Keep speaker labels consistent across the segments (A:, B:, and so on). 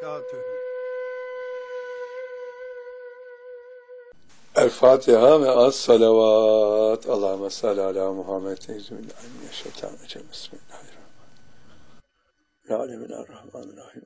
A: berekatühü.
B: El Fatiha ve az salavat. Allahümme salli ala Muhammed. Euzubillahimineşşeytanirracim. Bismillahirrahmanirrahim. Bismillahirrahmanirrahim.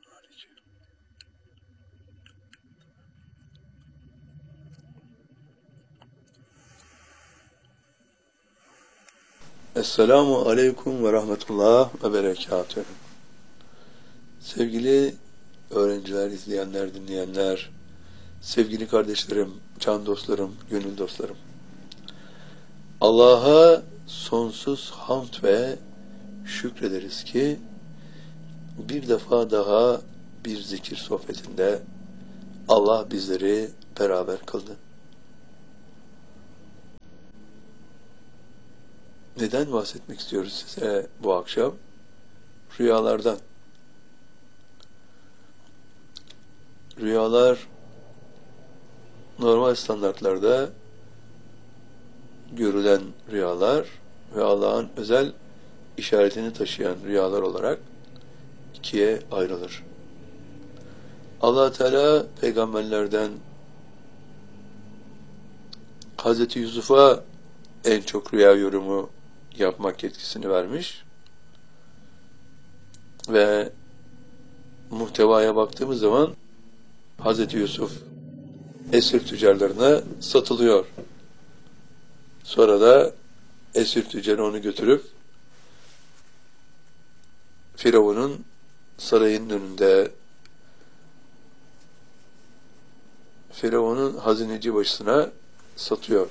B: Esselamu aleyküm ve rahmetullah ve berekatühü. Sevgili öğrenciler, izleyenler, dinleyenler, sevgili kardeşlerim, can dostlarım, gönül dostlarım. Allah'a sonsuz hamd ve şükrederiz ki bir defa daha bir zikir sohbetinde Allah bizleri beraber kıldı. Neden bahsetmek istiyoruz size bu akşam? Rüyalardan. Rüyalar normal standartlarda görülen rüyalar ve Allah'ın özel işaretini taşıyan rüyalar olarak ikiye ayrılır. Allah Teala peygamberlerden Hazreti Yusuf'a en çok rüya yorumu yapmak yetkisini vermiş ve muhtevaya baktığımız zaman Hazreti Yusuf esir tüccarlarına satılıyor. Sonra da esir tüccarı onu götürüp Firavun'un sarayının önünde Firavun'un hazineci başına satıyor.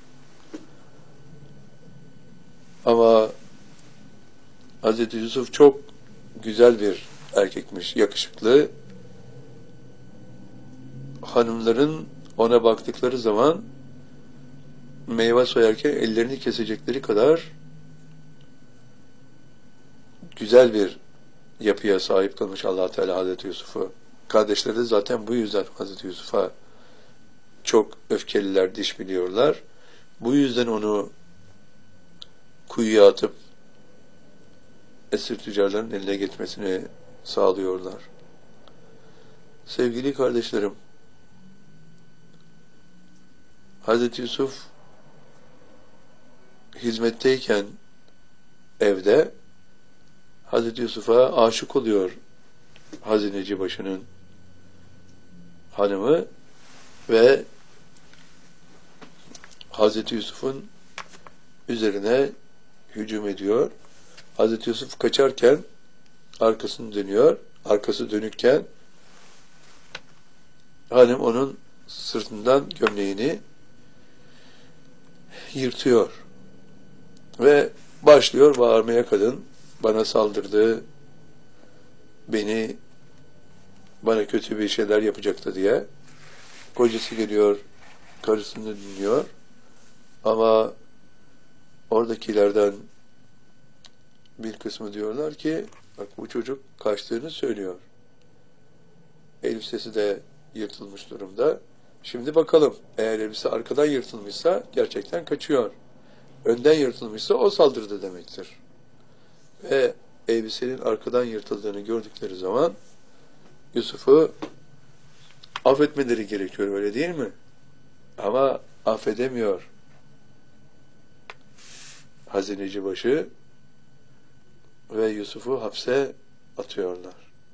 B: Ama Hazreti Yusuf çok güzel bir erkekmiş, yakışıklı. Hanımların ona baktıkları zaman meyve soyarken ellerini kesecekleri kadar güzel bir yapıya sahip kılmış Allah Teala Hazreti Yusuf'u. Kardeşleri de zaten bu yüzden Hazreti Yusuf'a çok öfkeliler, diş biliyorlar. Bu yüzden onu kuyuya atıp esir tüccarların eline geçmesini sağlıyorlar. Sevgili kardeşlerim, Hazreti Yusuf hizmetteyken evde Hazreti Yusuf'a aşık oluyor hazineci başının hanımı ve Hazreti Yusuf'un üzerine hücum ediyor. Hazreti Yusuf kaçarken arkasını dönüyor. Arkası dönükken hanım onun sırtından gömleğini yırtıyor. Ve başlıyor bağırmaya kadın. Bana saldırdı, bana kötü bir şeyler yapacaktı diye. Kocası geliyor, karısını dinliyor. Ama oradakilerden bir kısmı diyorlar ki, bak bu çocuk kaçtığını söylüyor. Elbisesi de yırtılmış durumda. Şimdi bakalım, eğer elbise arkadan yırtılmışsa gerçekten kaçıyor. Önden yırtılmışsa o saldırdı demektir. Ve elbisenin arkadan yırtıldığını gördükleri zaman Yusuf'u affetmeleri gerekiyor, öyle değil mi? Ama affedemiyor hazineci başı ve Yusuf'u hapse atıyorlar.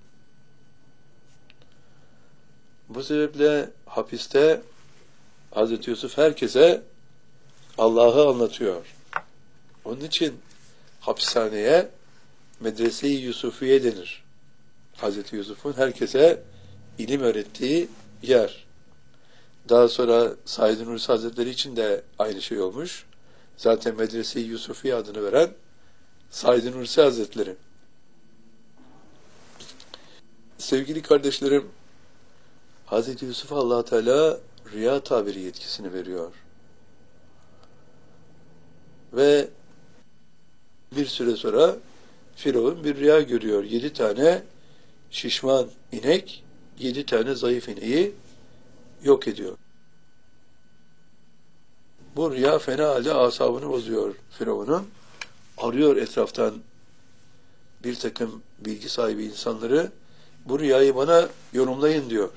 B: Bu sebeple hapiste Hazreti Yusuf herkese Allah'ı anlatıyor. Onun için hapishaneye Medrese-i Yusufiye denir. Hazreti Yusuf'un herkese ilim öğrettiği yer. Daha sonra Said Nursi Hazretleri için de aynı şey olmuş. Zaten Medrese-i Yusufiye adını veren Said Nursi Hazretleri. Sevgili kardeşlerim, Hazreti Yusuf'a Allah Teala rüya tabiri yetkisini veriyor. Ve bir süre sonra Firavun bir rüya görüyor. 7 tane şişman inek, 7 tane zayıf ineği yok ediyor. Bu rüya fena halde asabını bozuyor Firavun'un. Arıyor etraftan bir takım bilgi sahibi insanları, bu rüyayı bana yorumlayın diyor.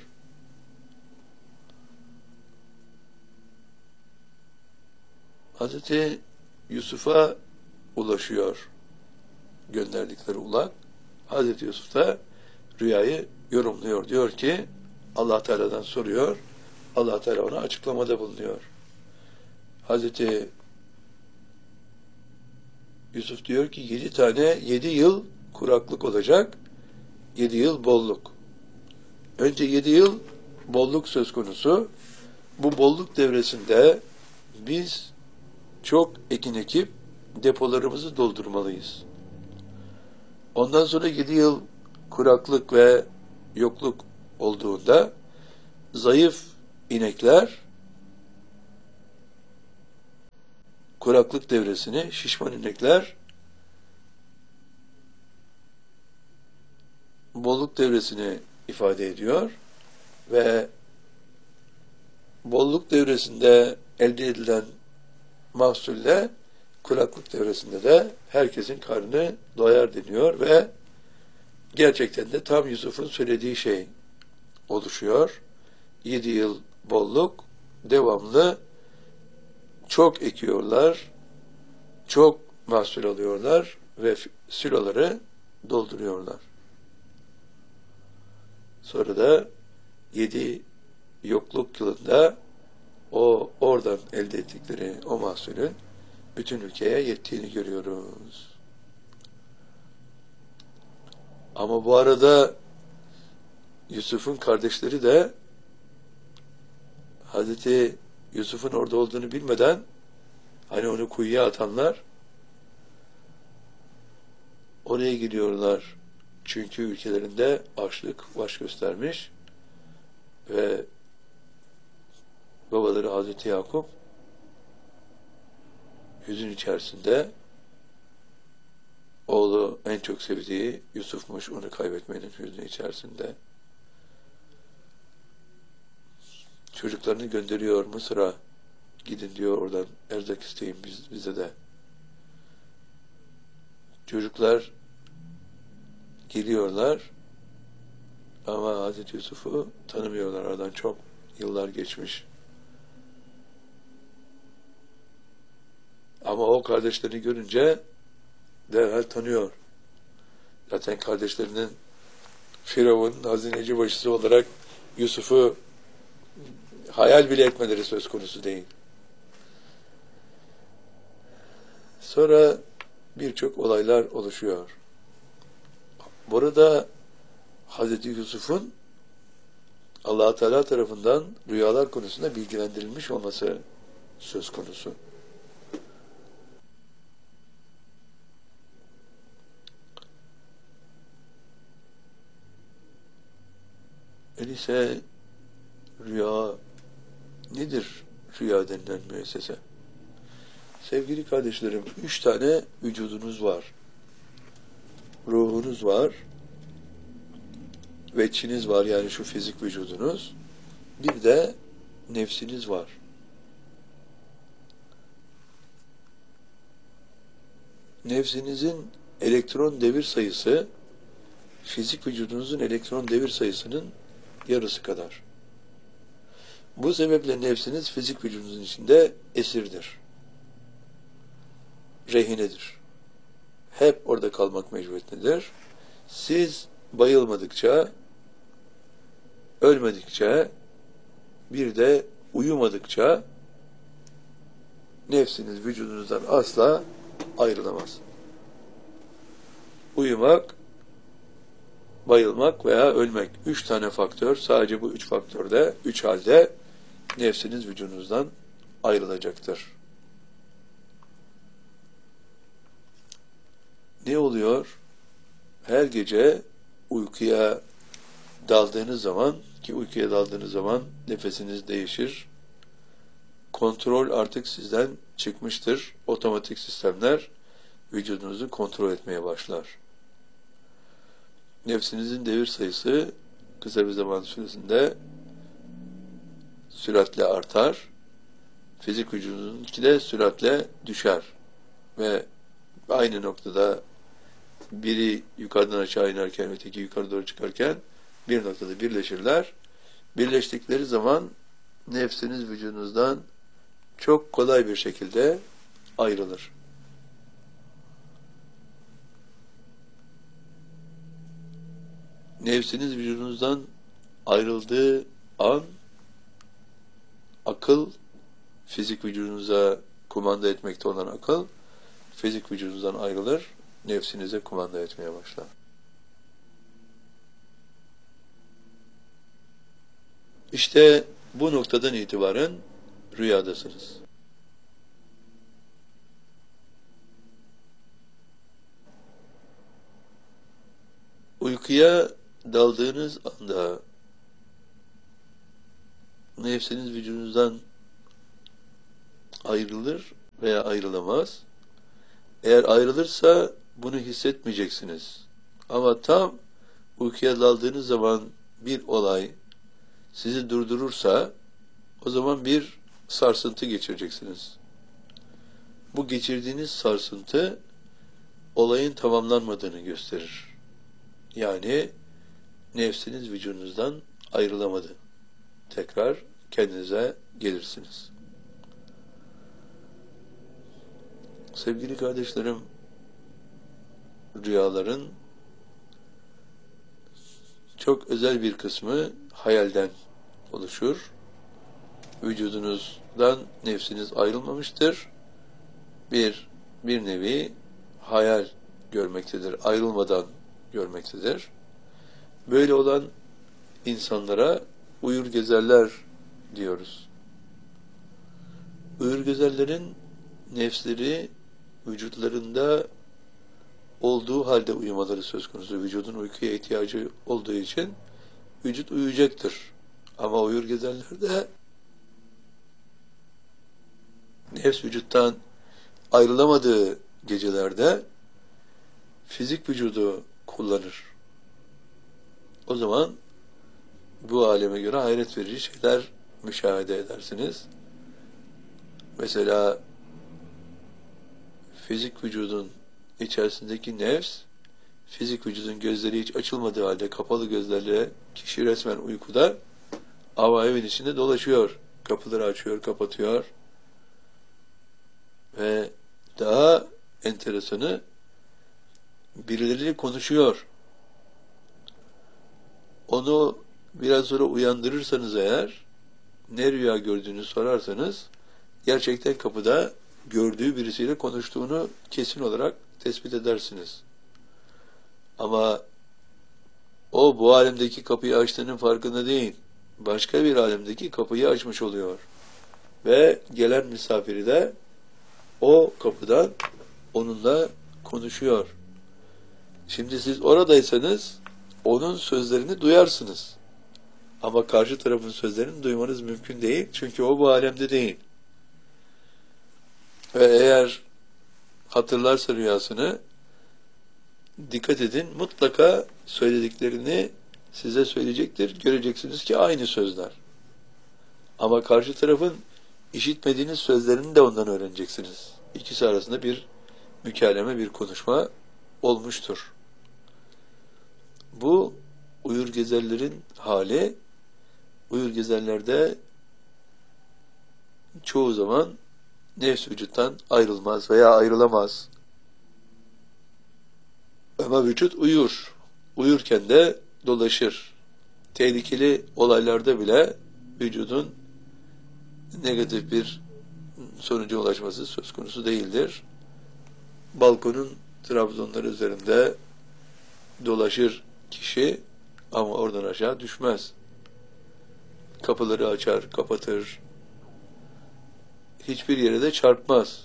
B: Hazreti Yusuf'a ulaşıyor gönderdikleri ulak. Hazreti Yusuf da rüyayı yorumluyor. Diyor ki Allah Teala'dan soruyor. Allah Teala ona açıklamada bulunuyor. Hazreti Yusuf diyor ki 7 yıl kuraklık olacak. 7 yıl bolluk. Önce 7 yıl bolluk söz konusu. Bu bolluk devresinde biz çok ekin ekip depolarımızı doldurmalıyız. Ondan sonra 7 yıl kuraklık ve yokluk olduğunda zayıf inekler kuraklık devresini, şişman inekler bolluk devresini ifade ediyor ve bolluk devresinde elde edilen mahsulle kuraklık devresinde de herkesin karnı doyar deniyor ve gerçekten de tam Yusuf'un söylediği şey oluşuyor. 7 yıl bolluk, devamlı çok ekiyorlar, çok mahsul alıyorlar ve siloları dolduruyorlar. Sonra da 7 yokluk yılında oradan elde ettikleri o mahsulün bütün ülkeye yettiğini görüyoruz. Ama bu arada Yusuf'un kardeşleri de Hazreti Yusuf'un orada olduğunu bilmeden hani onu kuyuya atanlar oraya gidiyorlar. Çünkü ülkelerinde açlık baş göstermiş ve babaları Hazreti Yakup hüzün içerisinde oğlu en çok sevdiği Yusuf'muş, onu kaybetmenin hüznü içerisinde. Çocuklarını gönderiyor Mısır'a. Gidin diyor, oradan erzak isteyin bize de. Çocuklar geliyorlar ama Hazreti Yusuf'u tanımıyorlar. Aradan çok yıllar geçmiş. Ama o kardeşlerini görünce derhal tanıyor. Zaten kardeşlerinin Firavun'un hazineci başısı olarak Yusuf'u hayal bile etmeleri söz konusu değil. Sonra birçok olaylar oluşuyor. Burada Hazreti Yusuf'un Allah Teala tarafından rüyalar konusunda bilgilendirilmiş olması söz konusu. Öyleyse rüya nedir? Rüya denilen müessese. Sevgili kardeşlerim, 3 tane vücudunuz var. Ruhunuz var. Veçiniz var, yani şu fizik vücudunuz. Bir de nefsiniz var. Nefsinizin elektron devir sayısı fizik vücudunuzun elektron devir sayısının yarısı kadar. Bu sebeple nefsiniz fizik vücudunuzun içinde esirdir. Rehinedir. Hep orada kalmak mecburiyetindedir. Siz bayılmadıkça, ölmedikçe, bir de uyumadıkça nefsiniz vücudunuzdan asla ayrılamaz. Uyumak, bayılmak veya ölmek. 3 tane faktör, sadece bu 3 faktörde, 3 halde nefsiniz vücudunuzdan ayrılacaktır. Ne oluyor? Her gece uykuya daldığınız zaman, ki uykuya daldığınız zaman nefesiniz değişir. Kontrol artık sizden çıkmıştır. Otomatik sistemler vücudunuzu kontrol etmeye başlar. Nefsinizin devir sayısı kısa bir zaman süresinde süratle artar. Fizik vücudununki de süratle düşer. Ve aynı noktada biri yukarıdan aşağı inerken, öteki yukarı doğru çıkarken bir noktada birleşirler. Birleştikleri zaman nefsiniz vücudunuzdan çok kolay bir şekilde ayrılır. Nefsiniz vücudunuzdan ayrıldığı an akıl, fizik vücudunuza kumanda etmekte olan akıl, fizik vücudunuzdan ayrılır, nefsinize kumanda etmeye başlar. İşte bu noktadan itibaren rüyadasınız. Uykuya daldığınız anda nefsiniz vücudunuzdan ayrılır veya ayrılamaz. Eğer ayrılırsa bunu hissetmeyeceksiniz. Ama tam uykuya daldığınız zaman bir olay sizi durdurursa o zaman bir sarsıntı geçireceksiniz. Bu geçirdiğiniz sarsıntı olayın tamamlanmadığını gösterir. Yani nefsiniz vücudunuzdan ayrılamadı. Tekrar kendinize gelirsiniz. Sevgili kardeşlerim, rüyaların çok özel bir kısmı hayalden oluşur. Vücudunuzdan nefsiniz ayrılmamıştır. Bir nevi hayal görmektedir. Ayrılmadan görmektedir. Böyle olan insanlara uyur gezerler diyoruz. Uyur gezerlerin nefsleri vücutlarında olduğu halde uyumaları söz konusu. Vücudun uykuya ihtiyacı olduğu için vücut uyuyacaktır. Ama uyur gezerlerde nefs vücuttan ayrılamadığı gecelerde fizik vücudu kullanır. O zaman bu aleme göre hayret verici şeyler müşahede edersiniz. Mesela fizik vücudun içerisindeki nefs, fizik vücudun gözleri hiç açılmadığı halde kapalı gözlerle kişi resmen uykuda ama evin içinde dolaşıyor. Kapıları açıyor, kapatıyor. Ve daha enteresanı birileri konuşuyor. Onu biraz sonra uyandırırsanız eğer, ne rüya gördüğünü sorarsanız, gerçekten kapıda gördüğü birisiyle konuştuğunu kesin olarak tespit edersiniz. Ama o bu alemdeki kapıyı açtığının farkında değil. Başka bir alemdeki kapıyı açmış oluyor. Ve gelen misafiri de o kapıdan onunla konuşuyor. Şimdi siz oradaysanız onun sözlerini duyarsınız. Ama karşı tarafın sözlerini duymanız mümkün değil. Çünkü o bu alemde değil. Ve eğer hatırlarsa rüyasını, dikkat edin, mutlaka söylediklerini size söyleyecektir. Göreceksiniz ki aynı sözler. Ama karşı tarafın işitmediğiniz sözlerini de ondan öğreneceksiniz. İkisi arasında bir mükaleme, bir konuşma olmuştur. Bu uyur gezerlerin hali. Uyur gezerlerde çoğu zaman nefs vücuttan ayrılmaz veya ayrılamaz. Ama vücut uyur. Uyurken de dolaşır. Tehlikeli olaylarda bile vücudun negatif bir sonuca ulaşması söz konusu değildir. Balkonun trabzonları üzerinde dolaşır kişi ama oradan aşağı düşmez. Kapıları açar, kapatır. Hiçbir yere de çarpmaz.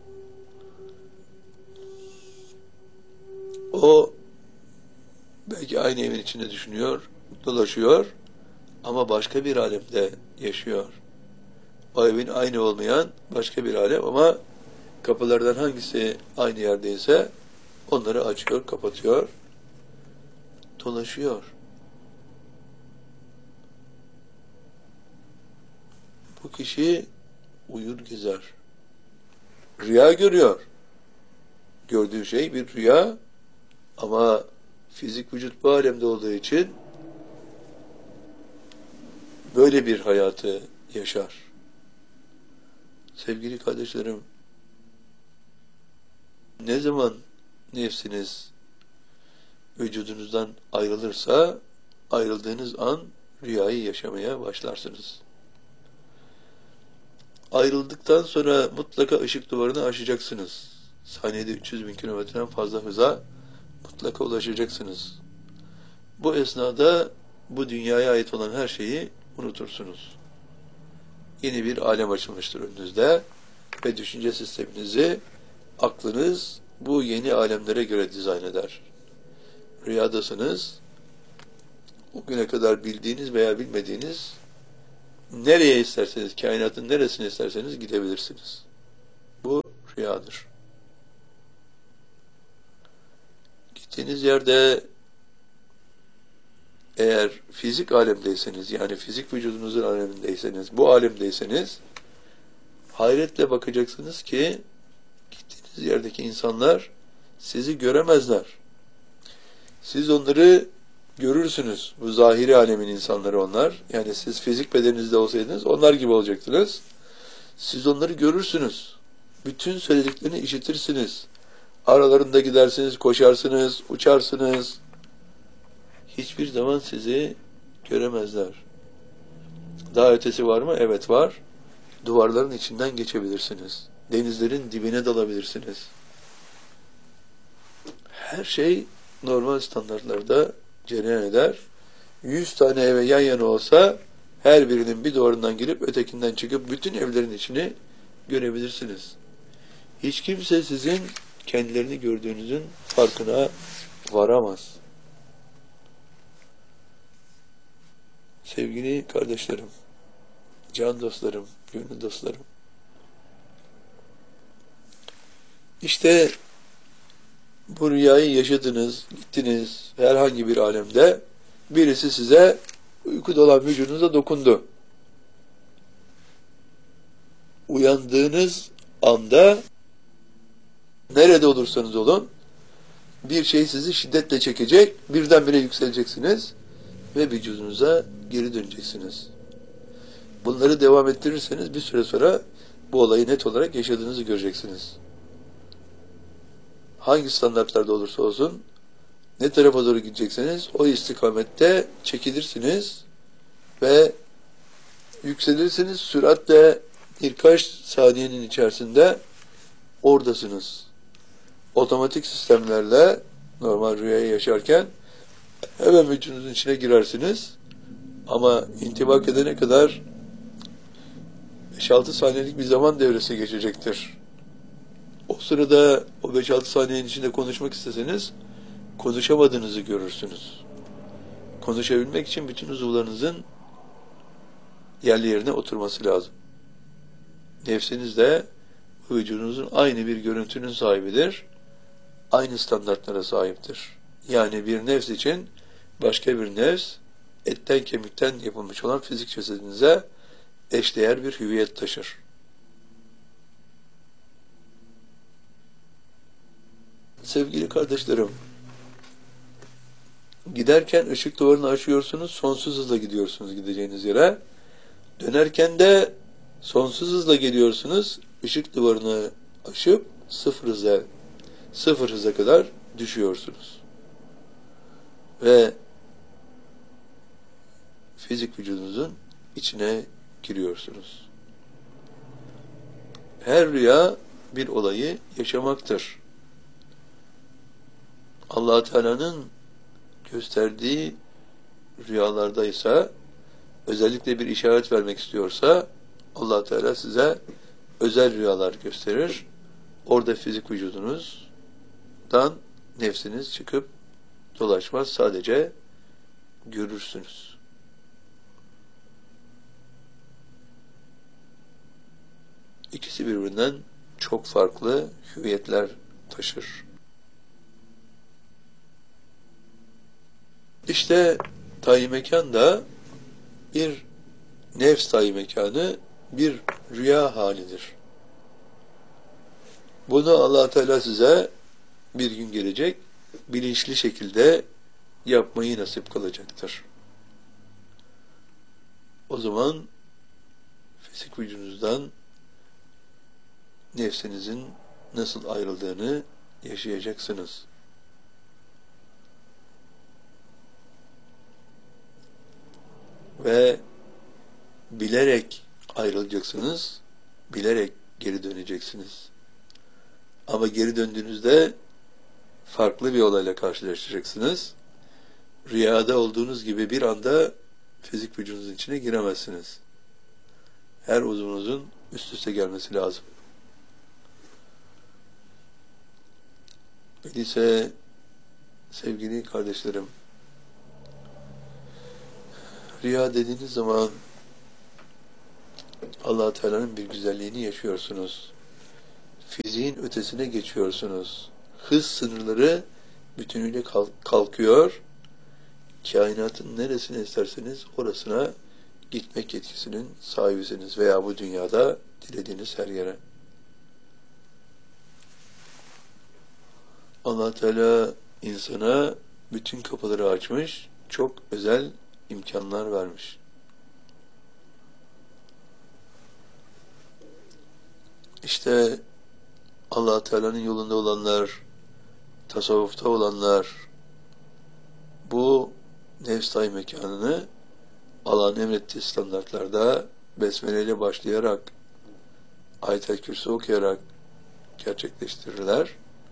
B: O belki aynı evin içinde düşünüyor, dolaşıyor ama başka bir alemde yaşıyor. O evin aynı olmayan başka bir alem ama kapılardan hangisi aynı yerdeyse onları açıyor, kapatıyor, dolaşıyor. Bu kişi uyur gezer. Rüya görüyor. Gördüğü şey bir rüya ama fizik vücut bu alemde olduğu için böyle bir hayatı yaşar. Sevgili kardeşlerim, ne zaman nefsiniz vücudunuzdan ayrılırsa, ayrıldığınız an rüyayı yaşamaya başlarsınız. Ayrıldıktan sonra mutlaka ışık duvarını aşacaksınız. Saniyede 300 bin kilometreden fazla hıza mutlaka ulaşacaksınız. Bu esnada bu dünyaya ait olan her şeyi unutursunuz. Yeni bir alem açılmıştır önünüzde ve düşünce sisteminizi aklınız bu yeni alemlere göre dizayn eder. Rüyadasınız, o güne kadar bildiğiniz veya bilmediğiniz nereye isterseniz, kainatın neresine isterseniz gidebilirsiniz. Bu rüyadır. Gittiğiniz yerde eğer fizik alemdeyseniz, yani fizik vücudunuzun alemindeyseniz, bu alemdeyseniz, hayretle bakacaksınız ki gittiğiniz yerdeki insanlar sizi göremezler. Siz onları görürsünüz. Bu zahiri alemin insanları onlar. Yani siz fizik bedeninizde olsaydınız onlar gibi olacaktınız. Siz onları görürsünüz. Bütün söylediklerini işitirsiniz. Aralarında gidersiniz, koşarsınız, uçarsınız. Hiçbir zaman sizi göremezler. Daha ötesi var mı? Evet var. Duvarların içinden geçebilirsiniz. Denizlerin dibine dalabilirsiniz. Her şey normal standartlarda cereyan eder. 100 tane eve yan yana olsa her birinin bir duvarından girip ötekinden çıkıp bütün evlerin içini görebilirsiniz. Hiç kimse sizin kendilerini gördüğünüzün farkına varamaz. Sevgili kardeşlerim, can dostlarım, gönül dostlarım. İşte bu rüyayı yaşadınız, gittiniz herhangi bir alemde, birisi size uykuda olan vücudunuza dokundu. Uyandığınız anda nerede olursanız olun, bir şey sizi şiddetle çekecek, birdenbire yükseleceksiniz ve vücudunuza geri döneceksiniz. Bunları devam ettirirseniz bir süre sonra bu olayı net olarak yaşadığınızı göreceksiniz. Hangi standartlarda olursa olsun, ne tarafa doğru gidecekseniz o istikamette çekilirsiniz ve yükselirsiniz. Süratle birkaç saniyenin içerisinde oradasınız. Otomatik sistemlerle normal rüyayı yaşarken hemen vücudunuzun içine girersiniz. Ama intibak edene kadar 5-6 saniyelik bir zaman devresi geçecektir. O sırada o 5-6 saniyenin içinde konuşmak isteseniz konuşamadığınızı görürsünüz. Konuşabilmek için bütün uzuvlarınızın yerli yerine oturması lazım. Nefsiniz de vücudunuzun aynı bir görüntünün sahibidir. Aynı standartlara sahiptir. Yani bir nefs için başka bir nefs etten kemikten yapılmış olan fizik cesedinize eşdeğer bir hüviyet taşır. Sevgili kardeşlerim, giderken ışık duvarını aşıyorsunuz, sonsuz hızla gidiyorsunuz gideceğiniz yere. Dönerken de sonsuz hızla geliyorsunuz, ışık duvarını aşıp sıfır hıza kadar düşüyorsunuz. Ve fizik vücudunuzun içine giriyorsunuz. Her rüya bir olayı yaşamaktır. Allah Teala'nın gösterdiği rüyalardaysa, özellikle bir işaret vermek istiyorsa, Allah Teala size özel rüyalar gösterir. Orada fizik vücudunuzdan nefsiniz çıkıp dolaşmaz, sadece görürsünüz. İkisi birbirinden çok farklı hüviyetler taşır. İşte tayi mekan da bir nefs tayi mekanı, bir rüya halidir. Bunu Allah Teala size bir gün gelecek, bilinçli şekilde yapmayı nasip kılacaktır. O zaman fizik vücudunuzdan nefsinizin nasıl ayrıldığını yaşayacaksınız. Ve bilerek ayrılacaksınız, bilerek geri döneceksiniz. Ama geri döndüğünüzde farklı bir olayla karşılaşacaksınız. Rüyada olduğunuz gibi bir anda fizik vücudunuzun içine giremezsiniz. Her uzvunuzun üst üste gelmesi lazım. Öyleyse sevgili kardeşlerim, rüya dediğiniz zaman Allah Teala'nın bir güzelliğini yaşıyorsunuz. Fiziğin ötesine geçiyorsunuz. Hız sınırları bütünüyle kalkıyor. Kainatın neresine isterseniz orasına gitmek yetkisinin sahibisiniz veya bu dünyada dilediğiniz her yere. Allah Teala insana bütün kapıları açmış, çok özel imkanlar vermiş. İşte Allah Teala'nın yolunda olanlar, tasavvufta olanlar bu nefs-i mekanını Allah'ın emrettiği standartlarda besmele ile başlayarak, Ayet-el Kürsi okuyarak gerçekleştirirler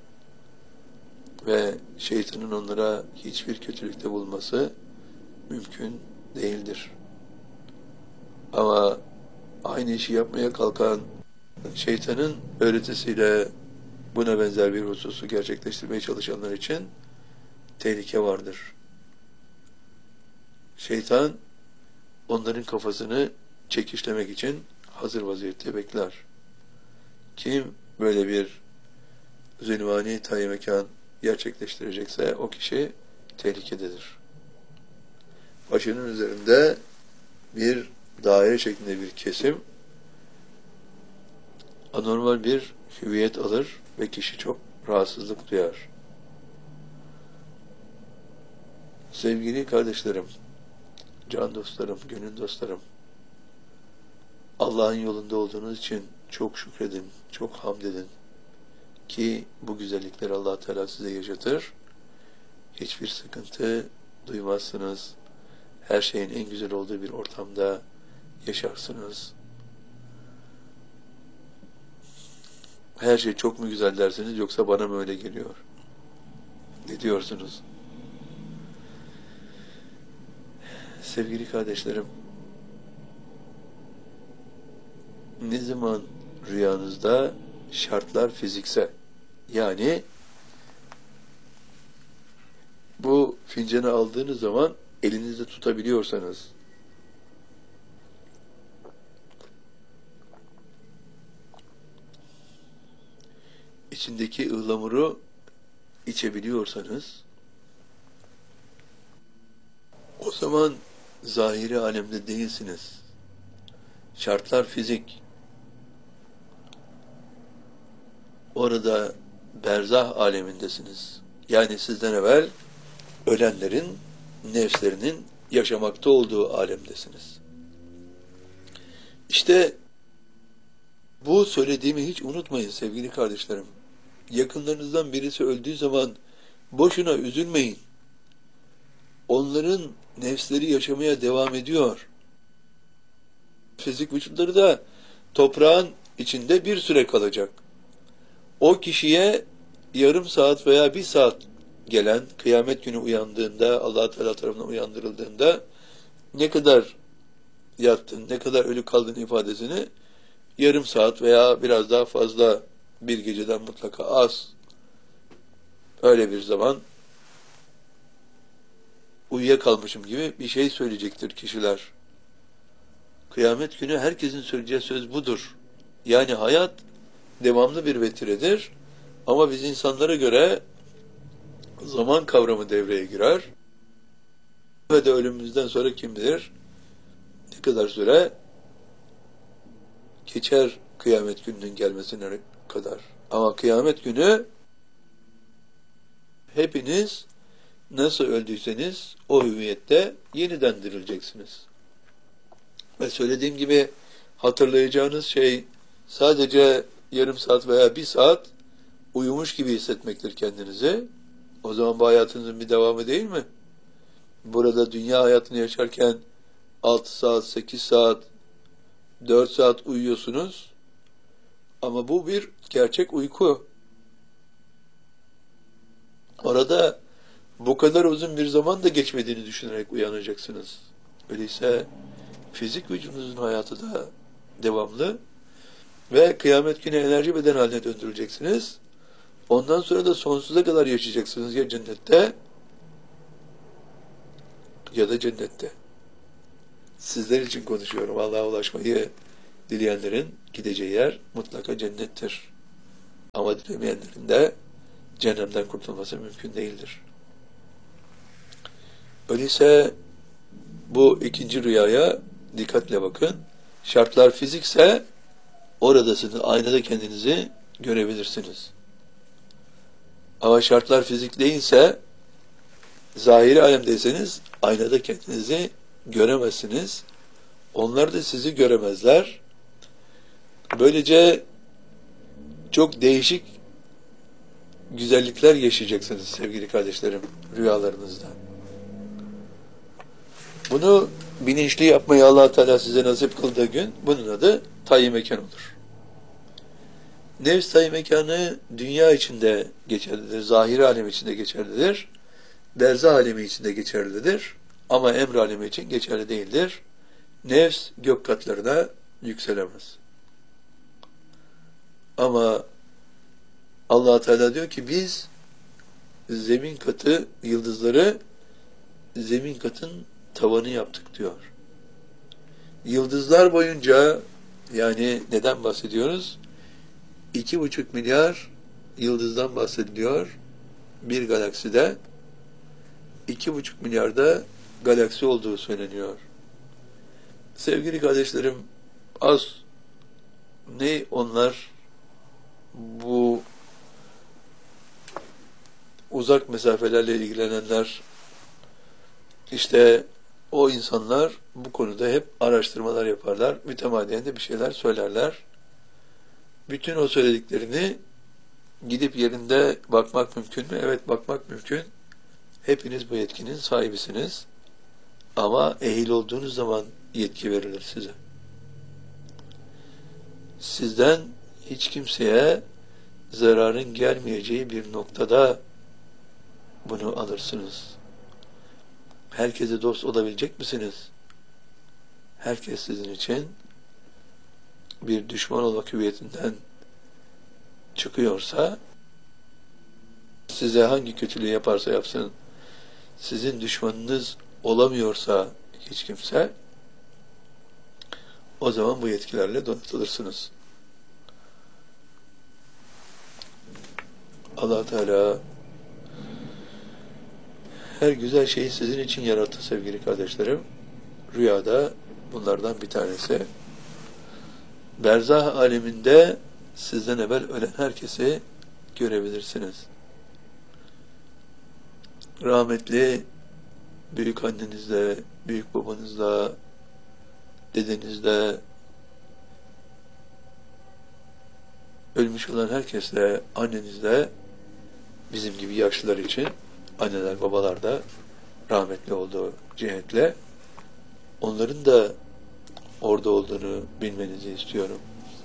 B: ve şeytanın onlara hiçbir kötülükte bulması mümkün değildir. Ama aynı işi yapmaya kalkan şeytanın öğretisiyle buna benzer bir hususu gerçekleştirmeye çalışanlar için tehlike vardır. Şeytan onların kafasını çekişlemek için hazır vaziyette bekler. Kim böyle bir zülmani tayi mekan gerçekleştirecekse o kişi tehlikededir. Başının üzerinde bir daire şeklinde bir kesim anormal bir hüviyet alır ve kişi çok rahatsızlık duyar. Sevgili kardeşlerim, can dostlarım, gönül dostlarım, Allah'ın yolunda olduğunuz için çok şükredin, çok hamd edin ki bu güzellikleri Allah Teala size yaşatır. Hiçbir sıkıntı duymazsınız. Her şeyin en güzel olduğu bir ortamda yaşarsınız. Her şey çok mu güzel dersiniz yoksa bana mı öyle geliyor? Ne diyorsunuz? Sevgili kardeşlerim, ne zaman rüyanızda şartlar fizikse, yani bu fincanı aldığınız zaman elinizde tutabiliyorsanız, içindeki ıhlamuru içebiliyorsanız, o zaman zahiri alemde değilsiniz. Şartlar fizik. Orada berzah alemindesiniz. Yani sizden evvel ölenlerin nefslerinin yaşamakta olduğu alemdesiniz. İşte bu söylediğimi hiç unutmayın sevgili kardeşlerim. Yakınlarınızdan birisi öldüğü zaman boşuna üzülmeyin. Onların nefsleri yaşamaya devam ediyor. Fizik vücutları da toprağın içinde bir süre kalacak. O kişiye yarım saat veya bir saat gelen, kıyamet günü uyandığında, Allah Teala tarafından uyandırıldığında ne kadar yattın, ne kadar ölü kaldın ifadesini yarım saat veya biraz daha fazla, bir geceden mutlaka az, öyle bir zaman uyuyakalmışım gibi bir şey söyleyecektir kişiler. Kıyamet günü herkesin söyleyeceği söz budur. Yani hayat devamlı bir vetiredir ama biz insanlara göre zaman kavramı devreye girer ve de ölümümüzden sonra kim bilir ne kadar süre geçer kıyamet gününün gelmesine kadar. Ama kıyamet günü hepiniz nasıl öldüyseniz o hüviyette yeniden dirileceksiniz. Ve söylediğim gibi hatırlayacağınız şey sadece yarım saat veya bir saat uyumuş gibi hissetmektir kendinizi. O zaman bu hayatınızın bir devamı değil mi? Burada dünya hayatını yaşarken 6 saat, 8 saat, 4 saat uyuyorsunuz. Ama bu bir gerçek uyku. Orada bu kadar uzun bir zaman da geçmediğini düşünerek uyanacaksınız. Öyleyse fizik vücudunuzun hayatı da devamlı ve kıyamet günü enerji beden haline döndürüleceksiniz. Ondan sonra da sonsuza kadar yaşayacaksınız ya cennette ya da cennette. Sizler için konuşuyorum. Allah'a ulaşmayı dileyenlerin gideceği yer mutlaka cennettir. Ama dilemeyenlerin de cehennemden kurtulması mümkün değildir. Öyleyse bu ikinci rüyaya dikkatle bakın. Şartlar fizikse oradasınız, aynada kendinizi görebilirsiniz. Ama şartlar fizik değilse, zahiri alemdeyseniz aynada kendinizi göremezsiniz. Onlar da sizi göremezler. Böylece çok değişik güzellikler yaşayacaksınız sevgili kardeşlerim rüyalarınızda. Bunu bilinçli yapmayı Allah Teala size nasip kıldığı gün bunun adı tayyi mekan olur. Nefs tayyi mekanı dünya içinde geçerlidir, zahiri alem içinde geçerlidir, berzah alemi içinde geçerlidir ama emr alemi için geçerli değildir. Nefs gök katlarına yükselemez. Ama Allah Teala diyor ki biz zemin katı yıldızları zemin katın tavanı yaptık diyor. Yıldızlar boyunca, yani neden bahsediyoruz? 2,5 milyar yıldızdan bahsediliyor bir galakside. 2,5 milyarda galaksi olduğu söyleniyor. Sevgili kardeşlerim, az ne onlar bu uzak mesafelerle ilgilenenler, işte o insanlar bu konuda hep araştırmalar yaparlar. Mütemadiyen de bir şeyler söylerler. Bütün o söylediklerini gidip yerinde bakmak mümkün mü? Evet, bakmak mümkün. Hepiniz bu yetkinin sahibisiniz. Ama ehil olduğunuz zaman yetki verilir size. Sizden hiç kimseye zararın gelmeyeceği bir noktada bunu alırsınız. Herkese dost olabilecek misiniz? Herkes sizin için bir düşman olmak hüviyetinden çıkıyorsa, size hangi kötülüğü yaparsa yapsın, sizin düşmanınız olamıyorsa hiç kimse, o zaman bu yetkilerle donatılırsınız. Allah Teala her güzel şeyi sizin için yarattı sevgili kardeşlerim. Rüyada bunlardan bir tanesi. Berzah aleminde sizden evvel ölen herkesi görebilirsiniz. Rahmetli büyük annenizle, büyük babanızla, dedenizle, ölmüş olan herkesle, annenizle, bizim gibi yaşlılar için anneler, babalar da rahmetli olduğu cihetle onların da orada olduğunu bilmenizi istiyorum.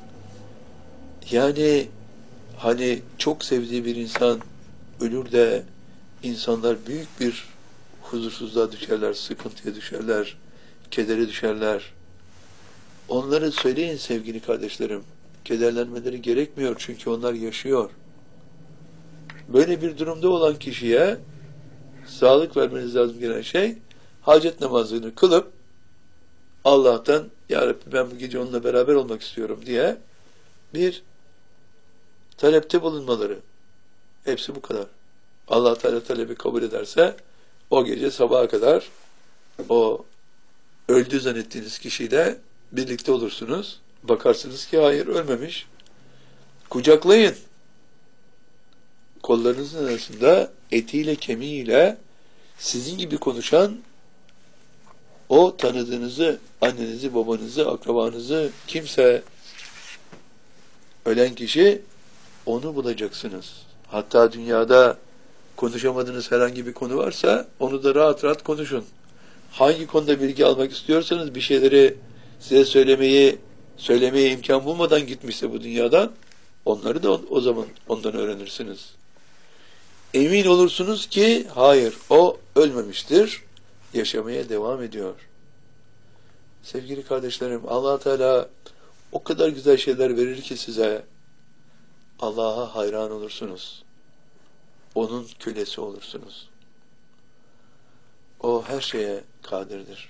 B: Yani hani çok sevdiği bir insan ölür de insanlar büyük bir huzursuzluğa düşerler, sıkıntıya düşerler, kedere düşerler. Onları söyleyin sevgili kardeşlerim. Kederlenmeleri gerekmiyor çünkü onlar yaşıyor. Böyle bir durumda olan kişiye sağlık vermeniz lazım gelen şey, hacet namazını kılıp Allah'tan ya Rabbi ben bu gece onunla beraber olmak istiyorum diye bir talepte bulunmaları. Hepsi bu kadar. Allah Teala talebi kabul ederse o gece sabaha kadar o öldü zannettiğiniz kişiyle birlikte olursunuz. Bakarsınız ki hayır, ölmemiş. Kucaklayın. Kollarınızın arasında etiyle kemiğiyle sizin gibi konuşan O tanıdığınızı, annenizi, babanızı, akrabanızı, kimse, ölen kişi, onu bulacaksınız. Hatta dünyada konuşamadığınız herhangi bir konu varsa onu da rahat rahat konuşun. Hangi konuda bilgi almak istiyorsanız bir şeyleri size söylemeye imkan bulmadan gitmişse bu dünyadan, onları da o zaman ondan öğrenirsiniz. Emin olursunuz ki hayır, o ölmemiştir, yaşamaya devam ediyor. Sevgili kardeşlerim, Allah Teala o kadar güzel şeyler verir ki size, Allah'a hayran olursunuz. Onun kölesi olursunuz. O her şeye kadirdir.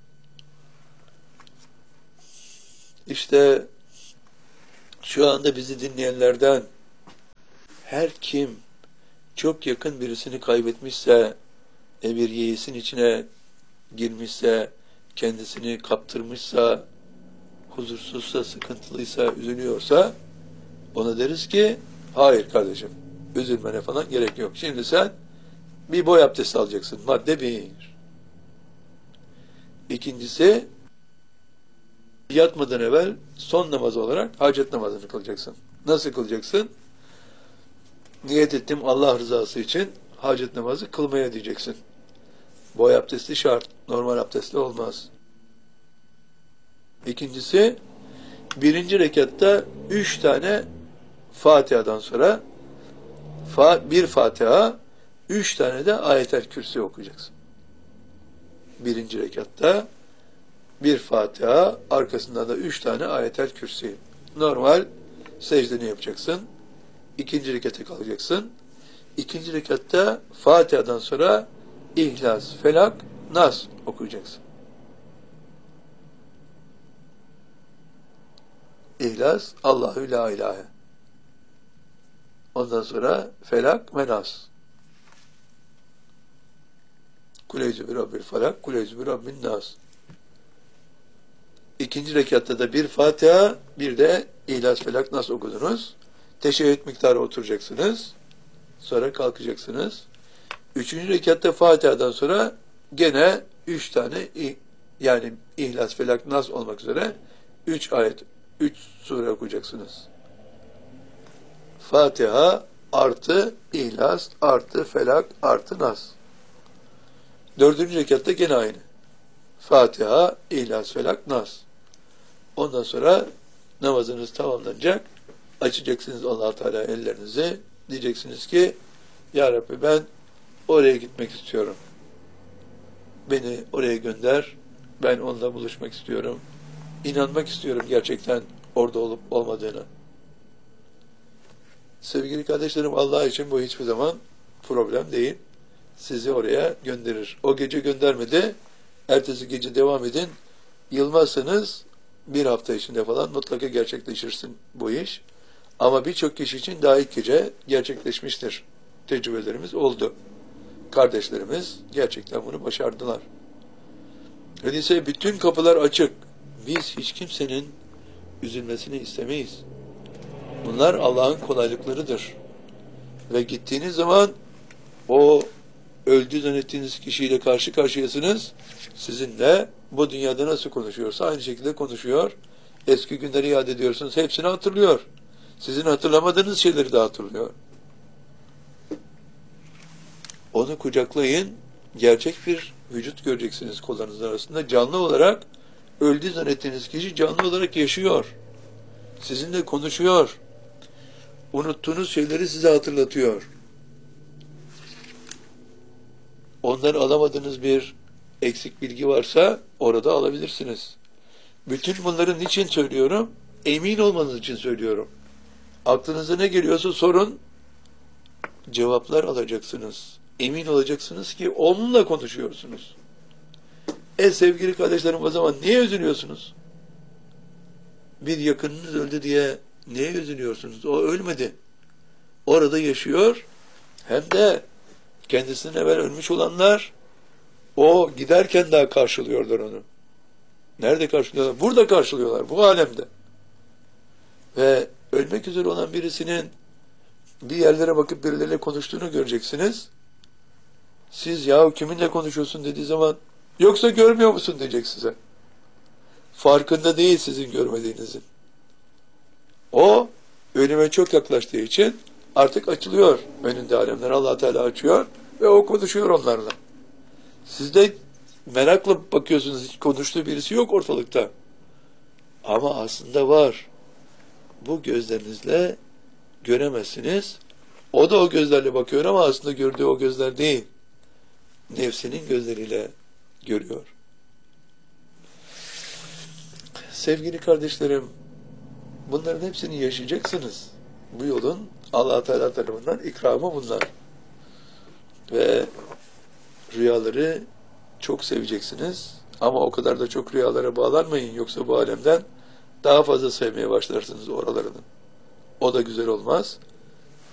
B: İşte şu anda bizi dinleyenlerden her kim çok yakın birisini kaybetmişse, bir yeğisin içine girmişse, kendisini kaptırmışsa, huzursuzsa, sıkıntılıysa, üzülüyorsa, ona deriz ki, hayır kardeşim, üzülmene falan gerek yok. Şimdi sen bir boy abdesti alacaksın. Madde 1. İkincisi, yatmadan evvel son namaz olarak hacet namazını kılacaksın. Nasıl kılacaksın? Niyet ettim Allah rızası için hacet namazı kılmaya diyeceksin. Boy abdesti şart. Normal abdestle olmaz. İkincisi, birinci rekatta 3 tane Fatiha'dan sonra bir Fatiha, 3 tane de Ayet-el Kürsi okuyacaksın. Birinci rekatta bir Fatiha, arkasından da 3 tane Ayet-el Kürsi. Normal secdeni yapacaksın. İkinci rekate kalacaksın. İkinci rekatta Fatiha'dan sonra İhlas, Felak, Nas okuyacaksın. İhlas, Allahu la ilahe. Ondan sonra Felak ve Nas. Kuleyzü bi Rabbil Felak, Kuleyzü bi Rabbin Nas. İkinci rekatta da bir Fatiha, bir de İhlas, Felak, Nas okudunuz. Teşehhüd miktarı oturacaksınız. Sonra kalkacaksınız. Üçüncü rekatta Fatiha'dan sonra gene 3 tane, yani İhlas, Felak, Nas olmak üzere 3 ayet, 3 sure okuyacaksınız. Fatiha artı İhlas artı Felak artı Nas. Dördüncü rekatta gene aynı. Fatiha, İhlas, Felak, Nas. Ondan sonra namazınız tamamlanacak. Açacaksınız Allah Teala ellerinizi. Diyeceksiniz ki, Ya Rabbi ben oraya gitmek istiyorum. Beni oraya gönder. Ben onunla buluşmak istiyorum. İnanmak istiyorum gerçekten orada olup olmadığına. Sevgili kardeşlerim, Allah için bu hiçbir zaman problem değil. Sizi oraya gönderir. O gece göndermedi. Ertesi gece devam edin. Yılmazsanız bir hafta içinde falan mutlaka gerçekleşirsin bu iş. Ama birçok kişi için daha ilk gece gerçekleşmiştir. Tecrübelerimiz oldu. Kardeşlerimiz gerçekten bunu başardılar. Öyleyse bütün kapılar açık. Biz hiç kimsenin üzülmesini istemeyiz. Bunlar Allah'ın kolaylıklarıdır. Ve gittiğiniz zaman o öldü zannettiğiniz kişiyle karşı karşıyasınız. Sizinle bu dünyada nasıl konuşuyorsa aynı şekilde konuşuyor. Eski günleri yad ediyorsunuz. Hepsini hatırlıyor. Sizin hatırlamadığınız şeyleri de hatırlıyor. Onu kucaklayın. Gerçek bir vücut göreceksiniz kollarınızın arasında. Canlı olarak öldü zannettiğiniz kişi canlı olarak yaşıyor. Sizinle konuşuyor. Unuttuğunuz şeyleri size hatırlatıyor. Ondan alamadığınız bir eksik bilgi varsa orada alabilirsiniz. Bütün bunları niçin söylüyorum? Emin olmanız için söylüyorum. Aklınıza ne geliyorsa sorun, cevaplar alacaksınız. Emin olacaksınız ki onunla konuşuyorsunuz. Sevgili kardeşlerim, o zaman niye üzülüyorsunuz? Bir yakınınız öldü diye niye üzülüyorsunuz? O ölmedi. Orada yaşıyor. Hem de kendisinden evvel ölmüş olanlar o giderken daha karşılıyorlar onu. Nerede karşılıyorlar? Burada karşılıyorlar. Bu alemde. Ve ölmek üzere olan birisinin bir yerlere bakıp birileriyle konuştuğunu göreceksiniz. Siz ya kiminle konuşuyorsun dediği zaman Yoksa görmüyor musun diyecek size. Farkında değil sizin görmediğinizin. O ölüme çok yaklaştığı için artık açılıyor önünde alemler. Allah Teala açıyor ve o konuşuyor onlarla. Siz de merakla bakıyorsunuz, hiç konuştuğu birisi yok ortalıkta. Ama aslında var. Bu gözlerinizle göremezsiniz. O da o gözlerle bakıyor ama aslında gördüğü o gözler değil. Nefsinin gözleriyle görüyor. Sevgili kardeşlerim, bunların hepsini yaşayacaksınız. Bu yolun Allah Teala tarafından ikramı bunlar. Ve rüyaları çok seveceksiniz. Ama o kadar da çok rüyalara bağlanmayın. Yoksa bu alemden daha fazla sevmeye başlarsınız oralarını. O da güzel olmaz.